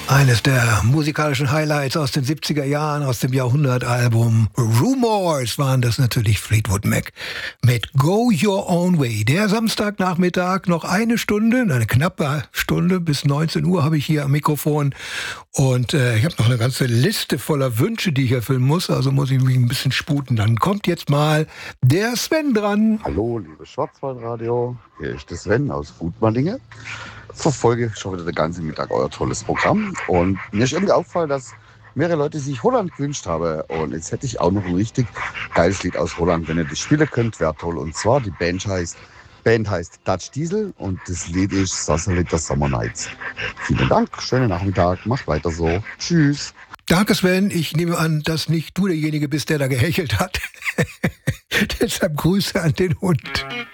Eines der musikalischen Highlights aus den 70er Jahren, aus dem Jahrhundertalbum Rumors waren das natürlich Fleetwood Mac mit Go Your Own Way. Der Samstagnachmittag, noch eine knappe Stunde, bis 19 Uhr habe ich hier am Mikrofon. Und ich habe noch eine ganze Liste voller Wünsche, die ich erfüllen muss, also muss ich mich ein bisschen sputen. Dann kommt jetzt mal der Sven dran. Hallo, liebe Schwarzwaldradio, hier ist der Sven aus Gutmalinge. Verfolge schon wieder den ganzen Mittag euer tolles Programm und mir ist irgendwie aufgefallen, dass mehrere Leute sich Holland gewünscht haben und jetzt hätte ich auch noch ein richtig geiles Lied aus Holland, wenn ihr das spielen könnt, wäre toll. Und zwar die Band heißt Dutch Diesel und das Lied ist Sassalita Summer Nights. Vielen Dank, schönen Nachmittag, macht weiter so, tschüss. Danke Sven, ich nehme an, dass nicht du derjenige bist, der da gehechelt hat. Deshalb Grüße an den Hund.